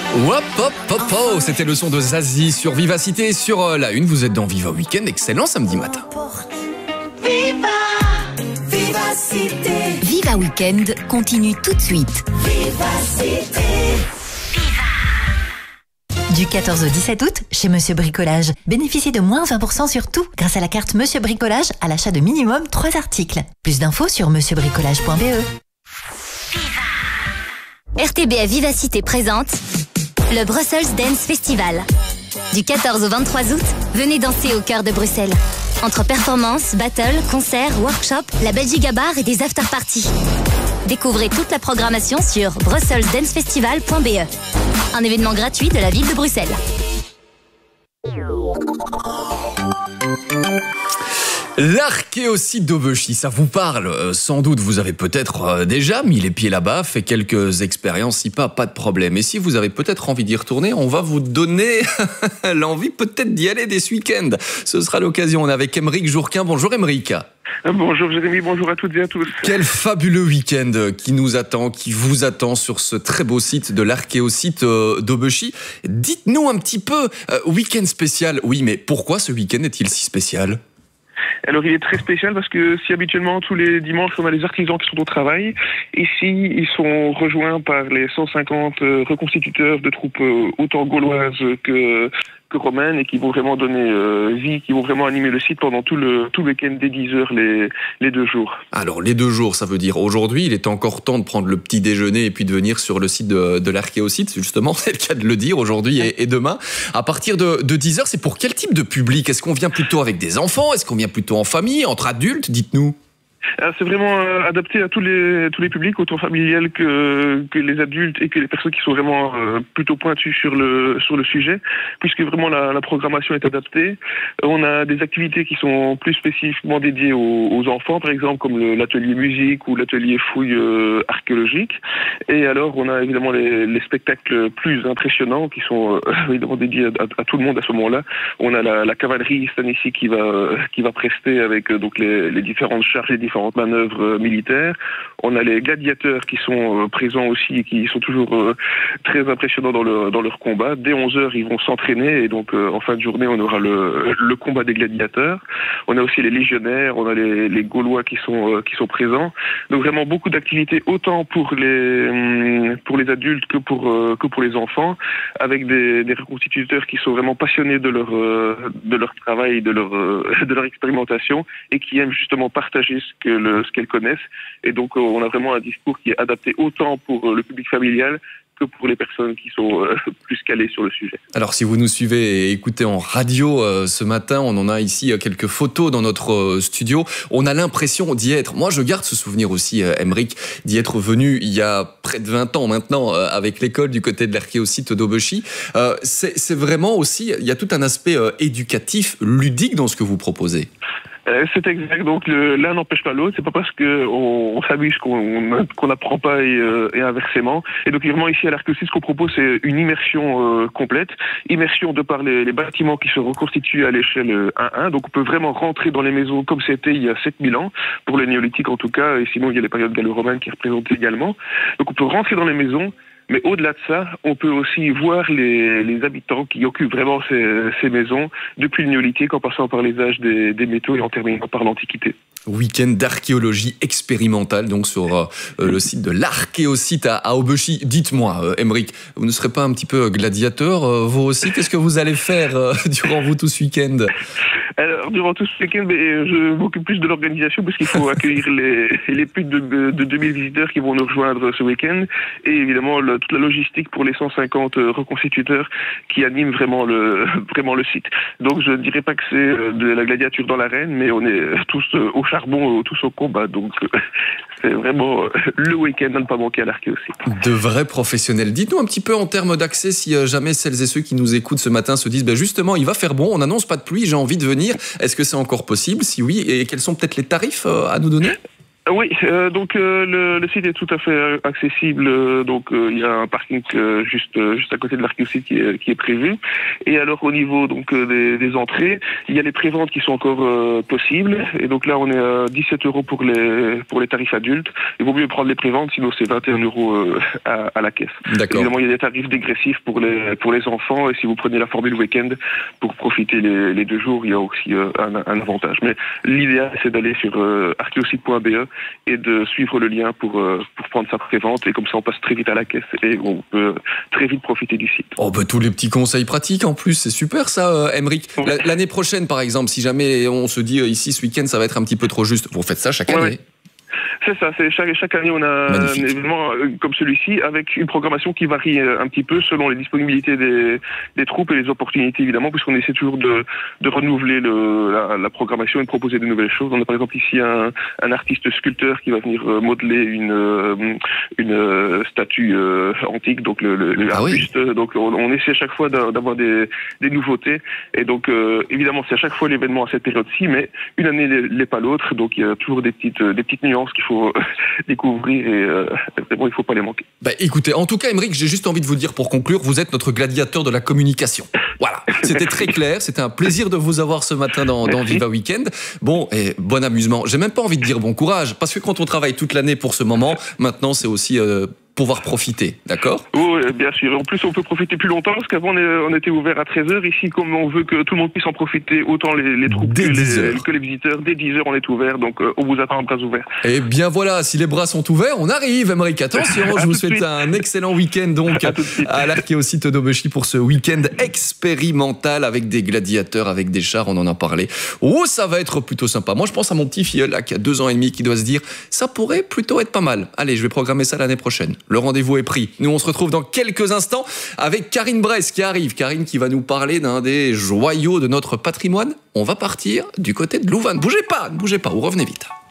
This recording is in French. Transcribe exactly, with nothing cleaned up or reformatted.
Hop, hop, hop, hop. C'était le son de Zazie sur Vivacité. Sur euh, la une, vous êtes dans Viva Weekend. Excellent samedi matin. Viva, Vivacité. Viva Weekend continue tout de suite. Vivacité. Du quatorze au dix-sept août, chez Monsieur Bricolage, bénéficiez de moins vingt pour cent sur tout grâce à la carte Monsieur Bricolage à l'achat de minimum trois articles. Plus d'infos sur monsieur bricolage point b e. R T B F Vivacité présente le Brussels Dance Festival. Du quatorze au vingt-trois août, venez danser au cœur de Bruxelles. Entre performances, battles, concerts, workshops, la Belgique à bar et des after-parties. Découvrez toute la programmation sur brussels dance festival point b e. Un événement gratuit de la ville de Bruxelles. L'archéosite d'Aubechy, ça vous parle euh, sans doute, vous avez peut-être euh, déjà mis les pieds là-bas, fait quelques expériences, si pas, pas de problème. Et si vous avez peut-être envie d'y retourner, on va vous donner l'envie peut-être d'y aller dès ce week-end. Ce sera l'occasion, on est avec Émeric Jourquin. Bonjour Émeric. Bonjour Jérémy, bonjour à toutes et à tous. Quel fabuleux week-end qui nous attend, qui vous attend sur ce très beau site de l'archéosite euh, d'Aubechy. Dites-nous un petit peu, euh, week-end spécial, oui, mais pourquoi ce week-end est-il si spécial ? Alors il est très spécial parce que si habituellement tous les dimanches on a les artisans qui sont au travail, ici ils sont rejoints par les cent cinquante reconstituteurs de troupes autant gauloises que que romaines et qui vont vraiment donner euh, vie, qui vont vraiment animer le site pendant tout le tout le week-end dès dix heures les les deux jours. Alors les deux jours, ça veut dire aujourd'hui, il est encore temps de prendre le petit déjeuner et puis de venir sur le site de, de l'archéosite, justement, c'est le cas de le dire, aujourd'hui et, et demain. À partir de, de dix heures, c'est pour quel type de public ? Est-ce qu'on vient plutôt avec des enfants ? Est-ce qu'on vient plutôt en famille, entre adultes ? Dites-nous. Alors, c'est vraiment euh, adapté à tous les tous les publics, autant familial que que les adultes et que les personnes qui sont vraiment euh, plutôt pointues sur le sur le sujet, puisque vraiment la, la programmation est adaptée. On a des activités qui sont plus spécifiquement dédiées aux, aux enfants, par exemple comme le, l'atelier musique ou l'atelier fouille euh, archéologique. Et alors on a évidemment les, les spectacles plus impressionnants qui sont euh, évidemment dédiés à, à, à tout le monde à ce moment-là. On a la, la cavalerie cette année-ci qui va euh, qui va prester avec euh, donc les, les différentes charges et différentes manœuvres euh, militaires. On a les gladiateurs qui sont euh, présents aussi et qui sont toujours euh, très impressionnants dans, le, dans leur combat. Dès onze heures, ils vont s'entraîner et donc euh, en fin de journée, on aura le, le combat des gladiateurs. On a aussi les légionnaires, on a les, les Gaulois qui sont, euh, qui sont présents. Donc vraiment beaucoup d'activités autant pour les, hum, pour les adultes que pour, euh, que pour les enfants, avec des, des reconstituteurs qui sont vraiment passionnés de leur, euh, de leur travail, de leur, euh, de leur expérimentation et qui aiment justement partager ce que le, ce qu'elles connaissent. Et donc, euh, on a vraiment un discours qui est adapté autant pour euh, le public familial que pour les personnes qui sont euh, plus calées sur le sujet. Alors, si vous nous suivez et écoutez en radio euh, ce matin, on en a ici euh, quelques photos dans notre euh, studio. On a l'impression d'y être. Moi, je garde ce souvenir aussi, euh, Émeric, d'y être venu il y a près de vingt ans maintenant euh, avec l'école du côté de l'archéosite d'Aubechy. Euh, c'est, c'est vraiment aussi, il y a tout un aspect euh, éducatif, ludique dans ce que vous proposez. C'est exact. Donc le, l'un n'empêche pas l'autre. C'est pas parce que on, on s'amuse qu'on qu'on n'apprend pas et, euh, et inversement. Et donc vraiment ici à l'archéosite, ce qu'on propose, c'est une immersion euh, complète. Immersion de par les, les bâtiments qui se reconstituent à l'échelle un un. Donc on peut vraiment rentrer dans les maisons comme c'était il y a sept mille ans, pour le néolithique en tout cas. Et sinon il y a les périodes gallo-romaines qui représentent également. Donc on peut rentrer dans les maisons. Mais au-delà de ça, on peut aussi voir les, les habitants qui occupent vraiment ces, ces maisons depuis le néolithique, en passant par les âges des, des métaux et en terminant par l'Antiquité. Week-end d'archéologie expérimentale, donc sur euh, le site de l'archéosite à, à Aubechy. Dites-moi, euh, Émeric, vous ne serez pas un petit peu gladiateur, euh, vous aussi ? Qu'est-ce que vous allez faire euh, durant vous tout ce week-end ? Alors, durant tout ce week-end, je m'occupe plus de l'organisation parce qu'il faut accueillir les, les plus de, de deux mille visiteurs qui vont nous rejoindre ce week-end et évidemment le, toute la logistique pour les cent cinquante reconstituteurs qui animent vraiment le, vraiment le site. Donc, je ne dirais pas que c'est de la gladiature dans l'arène, mais on est tous au charbon, tous au combat. Donc, c'est vraiment le week-end à ne pas manquer à l'archéosite. De vrais professionnels. Dites-nous un petit peu en termes d'accès, si jamais celles et ceux qui nous écoutent ce matin se disent ben justement, il va faire bon, on n'annonce pas de pluie, j'ai envie de venir. Est-ce que c'est encore possible ? Si oui, et quels sont peut-être les tarifs à nous donner ? Oui, euh, donc euh, le, le site est tout à fait euh, accessible. Euh, donc euh, il y a un parking euh, juste euh, juste à côté de l'archéosite qui est, qui est prévu. Et alors au niveau donc euh, des, des entrées, il y a les préventes qui sont encore euh, possibles. Et donc là on est à dix-sept euros pour les pour les tarifs adultes. Il vaut mieux prendre les préventes, sinon c'est vingt et un euros euh, à, à la caisse. D'accord. Évidemment il y a des tarifs dégressifs pour les pour les enfants. Et si vous prenez la formule week-end pour profiter les, les deux jours, il y a aussi euh, un, un avantage. Mais l'idéal c'est d'aller sur euh, archéosite point b e et de suivre le lien pour, euh, pour prendre sa prévente, et comme ça on passe très vite à la caisse et on peut très vite profiter du site. Oh bah tous les petits conseils pratiques en plus, c'est super ça, euh, Aymeric. Ouais. L'année prochaine par exemple, si jamais on se dit euh, ici ce week-end ça va être un petit peu trop juste, vous faites ça chaque année? Ouais, ouais. C'est ça, c'est chaque, chaque année on a Magnifique. un événement euh, comme celui-ci avec une programmation qui varie euh, un petit peu selon les disponibilités des, des troupes et les opportunités évidemment, puisqu'on essaie toujours de, de renouveler le, la, la programmation et de proposer de nouvelles choses. On a par exemple ici un, un artiste sculpteur qui va venir euh, modeler une, euh, une euh, statue euh, antique, donc le, le, le Ah oui. buste. Donc on, on essaie à chaque fois d'a- d'avoir des, des nouveautés, et donc euh, évidemment c'est à chaque fois l'événement à cette période-ci, mais une année n'est pas l'autre, donc il y a toujours des petites, des petites nuances qu'il faut découvrir et euh, vraiment il ne faut pas les manquer. Bah écoutez, en tout cas Aymeric, j'ai juste envie de vous dire pour conclure, vous êtes notre gladiateur de la communication. Voilà, c'était très clair, c'était un plaisir de vous avoir ce matin dans, dans Viva Weekend. Bon, et bon amusement, j'ai même pas envie de dire bon courage, parce que quand on travaille toute l'année pour ce moment, maintenant c'est aussi euh, pouvoir profiter, d'accord? Oui, bien sûr. En plus, on peut profiter plus longtemps, parce qu'avant, on, est- on était ouvert à treize heures. Ici, comme on veut que tout le monde puisse en profiter, autant les, les troupes Dès que dix les, heures. que les visiteurs, dès dix heures, on est ouvert. Donc, euh, on vous attend à bras ouverts. Et bien voilà, si les bras sont ouverts, on arrive, Aymeric. Attention, À je tout vous de souhaite suite. un excellent week-end donc À tout de suite. à l'Archéosite d'Aubechy pour ce week-end expérimental avec des gladiateurs, avec des chars, on en a parlé. Oh, ça va être plutôt sympa. Moi, je pense à mon petit filleul là qui a deux ans et demi qui doit se dire, ça pourrait plutôt être pas mal. Allez, je vais programmer ça l'année prochaine. Le rendez-vous est pris. Nous, on se retrouve dans quelques instants avec Karine Bresse qui arrive. Karine qui va nous parler d'un des joyaux de notre patrimoine. On va partir du côté de Louvain. Ne bougez pas, ne bougez pas, vous revenez vite.